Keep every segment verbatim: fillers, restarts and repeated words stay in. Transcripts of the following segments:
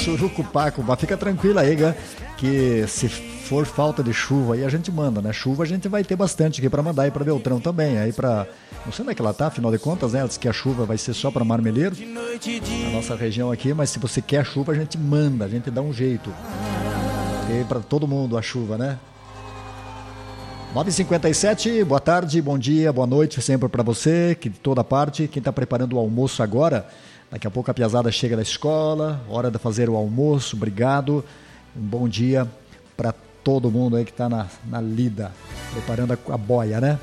Surucupaco, mas fica tranquila aí, né? Que se for falta de chuva aí a gente manda, né? Chuva a gente vai ter bastante aqui para mandar aí para Beltrão também, aí para, não sei onde é que ela tá, afinal de contas, né? Ela disse que a chuva vai ser só para Marmeleiro, a nossa região aqui, mas se você quer chuva a gente manda, a gente dá um jeito. E para todo mundo a chuva, né? nove e cinquenta e sete, boa tarde, bom dia, boa noite sempre para você, que de toda parte, quem está preparando o almoço agora, daqui a pouco a piazada chega da escola, hora de fazer o almoço, obrigado, um bom dia para todo mundo aí que está na, na lida, preparando a, a boia, né?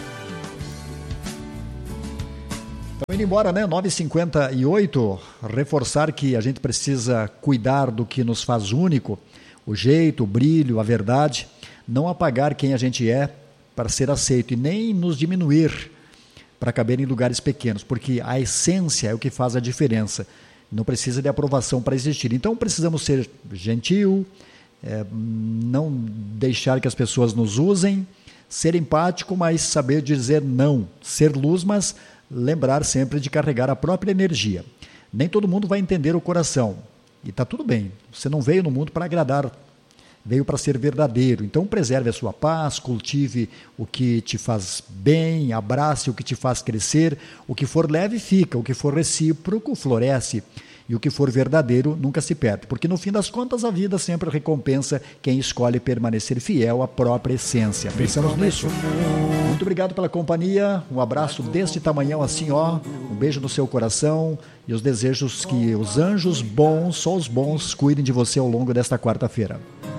Estamos indo embora, né? nove e cinquenta e oito, reforçar que a gente precisa cuidar do que nos faz único, o jeito, o brilho, a verdade, não apagar quem a gente é para ser aceito e nem nos diminuir para caber em lugares pequenos, porque a essência é o que faz a diferença, não precisa de aprovação para existir. Então precisamos ser gentil, é, não deixar que as pessoas nos usem, ser empático, mas saber dizer não, ser luz, mas lembrar sempre de carregar a própria energia. Nem todo mundo vai entender o coração, e está tudo bem, você não veio no mundo para agradar, veio para ser verdadeiro, então preserve a sua paz, cultive o que te faz bem, abrace o que te faz crescer, o que for leve fica, o que for recíproco floresce, e o que for verdadeiro nunca se perde, porque no fim das contas a vida sempre recompensa quem escolhe permanecer fiel à própria essência. Pensamos nisso? Muito obrigado pela companhia, um abraço deste tamanhão assim, ó, um beijo no seu coração e os desejos que os anjos bons, só os bons, cuidem de você ao longo desta quarta-feira.